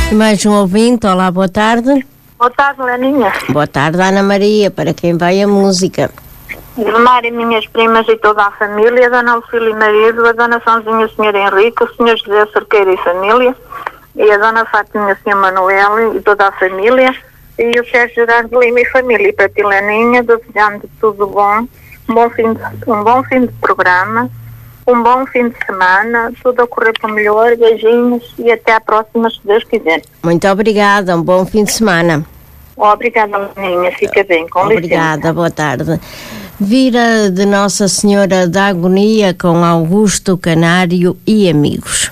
Mais um ouvinte, olá, boa tarde. Boa tarde, Leninha. Boa tarde, Ana Maria, para quem vai a música. Mário, minhas primas e toda a família, a Dona Lucília e marido, a Dona Sãozinha, o Sr. Henrique, o Sr. José Cerqueira e família, e a Dona Fátima e o Sr. Manuel e toda a família, e o Sérgio Gerardo Lima e família. E para ti, Leninha, desejando tudo bom, um bom fim de programa, um bom fim de semana, tudo a correr para o melhor, beijinhos e até à próxima, se Deus quiser. Muito obrigada, um bom fim de semana. Obrigada, Leninha, fica bem, com licença. Obrigada, boa tarde. Vira de Nossa Senhora da Agonia com Augusto Canário e amigos.